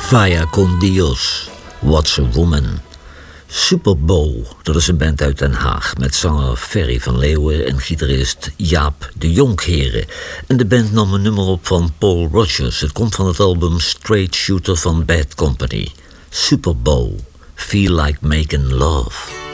Vaya con Dios, What's a Woman. Superbow, dat is een band uit Den Haag met zanger Ferry van Leeuwen en gitarist Jaap de Jonkheren. En de band nam een nummer op van Paul Rodgers. Het komt van het album Straight Shooter van Bad Company. Superbow, Feel Like Making Love.